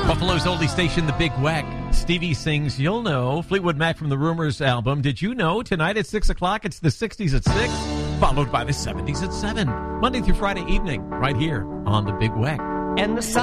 Buffalo's oldie station, The Big Weck. Stevie sings You'll Know. Fleetwood Mac from the Rumors album. Did you know? Tonight at 6 o'clock, it's the 60s at 6, followed by the 70s at 7. Monday through Friday evening, right here on The Big Weck. And the